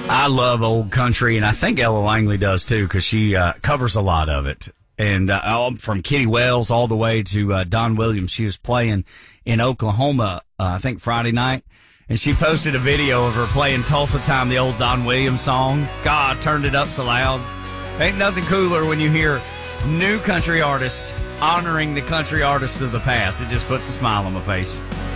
I love old country, and I think Ella Langley does too, because she covers a lot of it. And from Kitty Wells all the way to Don Williams. She was playing in Oklahoma, I think Friday night, and she posted a video of her playing Tulsa Time, the old Don Williams song. God, turned it up so loud. Ain't nothing cooler when you hear new country artists honoring the country artists of the past. It just puts a smile on my face.